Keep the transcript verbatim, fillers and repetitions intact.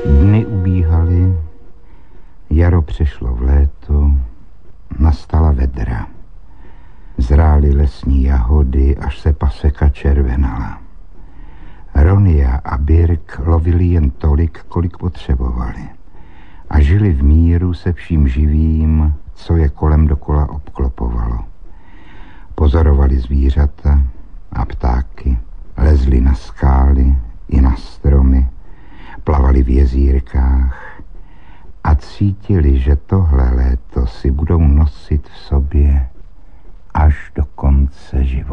Dny ubíhaly, jaro přešlo v léto, nastala vedra. Zrály lesní jahody, až se paseka červenala. Ronia a Birk lovili jen tolik, kolik potřebovali. A žili v míru se vším živým, co je kolem dokola obklopovalo. Pozorovali zvířata a ptáky, lezli na skály i na stromy, plavali v jezírkách a cítili, že tohle léto si budou nosit v sobě až do konce života.